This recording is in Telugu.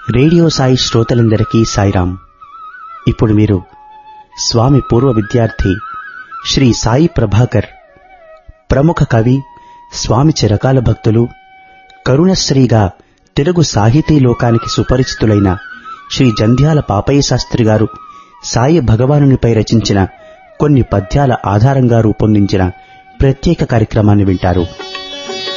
రేడియో సాయి శ్రోతలందరికీ సాయిరాం. ఇప్పుడు మీరు స్వామి పూర్వ విద్యార్థి శ్రీ సాయి ప్రభాకర్, ప్రముఖ కవి, స్వామి చిరకాల భక్తులు, కరుణశ్రీగా తెలుగు సాహితీ లోకానికి సుపరిచితులైన శ్రీ జంధ్యాల పాపయ్య శాస్త్రి గారు సాయి భగవానునిపై రచించిన కొన్ని పద్యాల ఆధారంగా రూపొందించిన ప్రత్యేక కార్యక్రమాన్ని వింటారు.